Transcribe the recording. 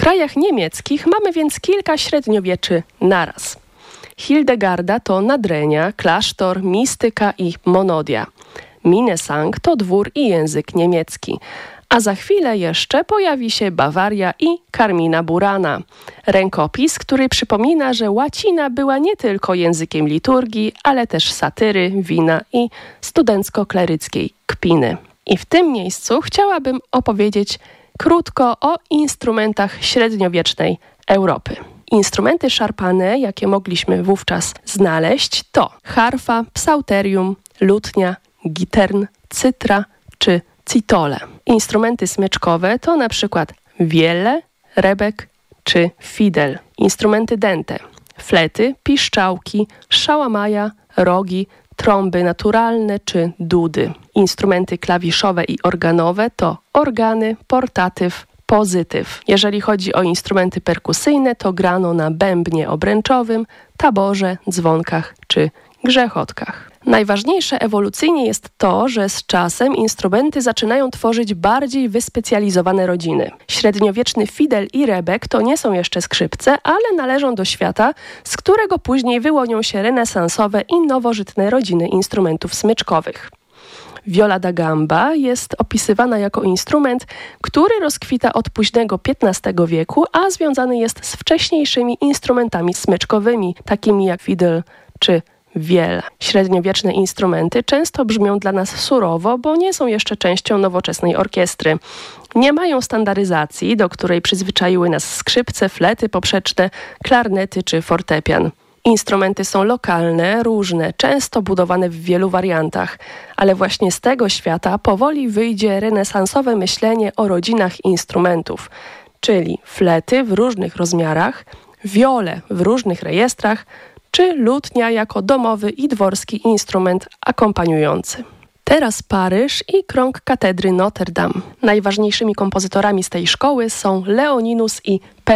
krajach niemieckich mamy więc kilka średniowieczy naraz. Hildegarda to nadrenia, klasztor, mistyka i monodia. Minnesang to dwór i język niemiecki. A za chwilę jeszcze pojawi się Bawaria i Carmina Burana. Rękopis, który przypomina, że łacina była nie tylko językiem liturgii, ale też satyry, wina i studencko-kleryckiej kpiny. I w tym miejscu chciałabym opowiedzieć krótko o instrumentach średniowiecznej Europy. Instrumenty szarpane, jakie mogliśmy wówczas znaleźć, to harfa, psauterium, lutnia, gitern, cytra czy citole. Instrumenty smyczkowe to na przykład wiele, rebek czy fidel. Instrumenty dęte, flety, piszczałki, szałamaja, rogi, trąby naturalne czy dudy. Instrumenty klawiszowe i organowe to organy, portatyw, pozytyw. Jeżeli chodzi o instrumenty perkusyjne, to grano na bębnie obręczowym, taborze, dzwonkach czy grzechotkach. Najważniejsze ewolucyjnie jest to, że z czasem instrumenty zaczynają tworzyć bardziej wyspecjalizowane rodziny. Średniowieczny fidel i rebek to nie są jeszcze skrzypce, ale należą do świata, z którego później wyłonią się renesansowe i nowożytne rodziny instrumentów smyczkowych. Viola da gamba jest opisywana jako instrument, który rozkwita od późnego XV wieku, a związany jest z wcześniejszymi instrumentami smyczkowymi, takimi jak fiddle czy wiele. Średniowieczne instrumenty często brzmią dla nas surowo, bo nie są jeszcze częścią nowoczesnej orkiestry. Nie mają standaryzacji, do której przyzwyczaiły nas skrzypce, flety poprzeczne, klarnety czy fortepian. Instrumenty są lokalne, różne, często budowane w wielu wariantach, ale właśnie z tego świata powoli wyjdzie renesansowe myślenie o rodzinach instrumentów, czyli flety w różnych rozmiarach, wiole w różnych rejestrach, czy lutnia jako domowy i dworski instrument akompaniujący. Teraz Paryż i krąg katedry Notre Dame. Najważniejszymi kompozytorami z tej szkoły są Leoninus i